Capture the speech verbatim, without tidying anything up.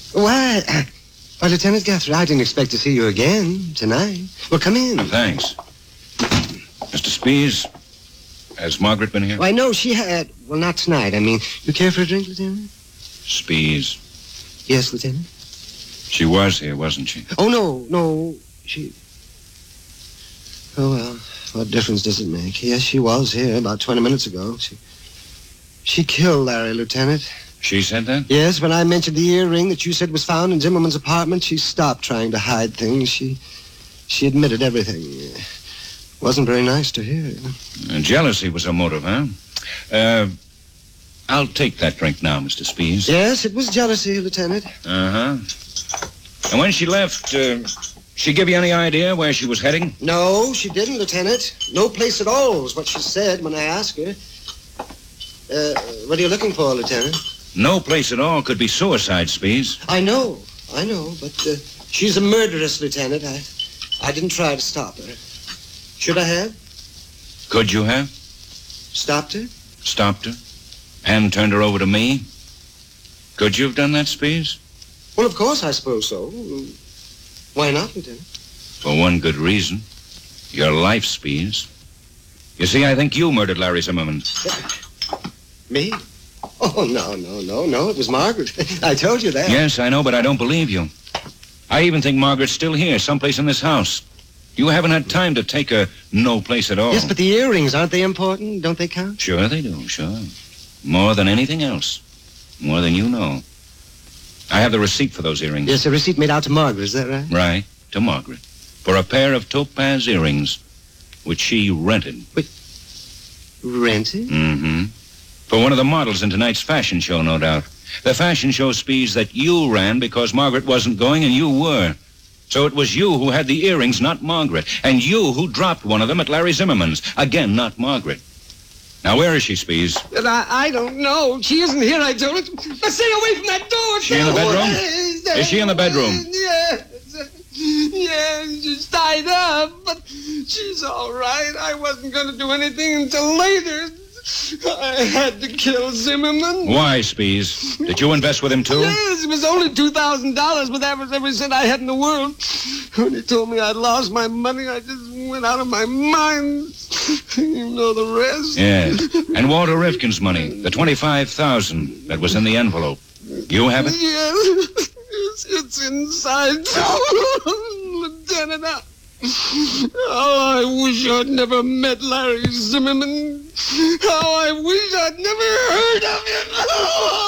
Why, why, Lieutenant Guthrie, I didn't expect to see you again tonight. Well, come in. Thanks. Mister Spees, has Margaret been here? Why, no, she had... Well, not tonight. I mean, you care for a drink, Lieutenant? Spees. Yes, Lieutenant? She was here, wasn't she? Oh, no, no. She... Oh, well, what difference does it make? Yes, she was here about twenty minutes ago. She... She killed Larry, Lieutenant. She said that? Yes, when I mentioned the earring that you said was found in Zimmerman's apartment, she stopped trying to hide things. She... She admitted everything. Wasn't very nice to hear. Uh, jealousy was her motive, huh? Uh, I'll take that drink now, Mister Spees. Yes, it was jealousy, Lieutenant. Uh-huh. And when she left, uh, she give you any idea where she was heading? No, she didn't, Lieutenant. No place at all was what she said when I asked her. Uh, what are you looking for, Lieutenant? No place at all could be suicide, Spees. I know, I know, but uh, she's a murderess, Lieutenant. I, I didn't try to stop her. Should I have? Could you have? Stopped her? Stopped her? And turned her over to me? Could you have done that, Spees? Well, of course, I suppose so. Why not, Lieutenant? For one good reason. Your life, Spees. You see, I think you murdered Larry Zimmerman. Me? Oh, no, no, no, no. It was Margaret. I told you that. Yes, I know, but I don't believe you. I even think Margaret's still here, someplace in this house. You haven't had time to take her no place at all. Yes, but the earrings, aren't they important? Don't they count? Sure they do, sure. More than anything else. More than you know. I have the receipt for those earrings. Yes, a receipt made out to Margaret, is that right? Right, to Margaret. For a pair of topaz earrings, which she rented. Wait, rented? Mm-hmm. For one of the models in tonight's fashion show, no doubt. The fashion show speeds that you ran because Margaret wasn't going and you were. So it was you who had the earrings, not Margaret. And you who dropped one of them at Larry Zimmerman's. Again, not Margaret. Now, where is she, Spees? But I, I don't know. She isn't here, I told her. But stay away from that door. Is she in the bedroom? Is she in the bedroom? Yes. Yes, she's tied up. But she's all right. I wasn't going to do anything until later. I had to kill Zimmerman. Why, Spees? Did you invest with him, too? Yes, it was only two thousand dollars, but that was every cent I had in the world. When he told me I'd lost my money, I just went out of my mind. You know the rest. Yes. And Walter Rifkin's money, the twenty-five thousand dollars that was in the envelope. You have it? Yes, it's, it's inside. Lieutenant, I... Oh, I wish I'd never met Larry Zimmerman. How I wish I'd never heard of him.